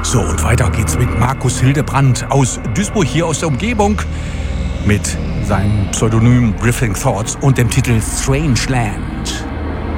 So, und weiter geht's mit Markus Hildebrand aus Duisburg, hier aus der Umgebung, mit seinem Pseudonym Drifting Thoughts und dem Titel Strange Land.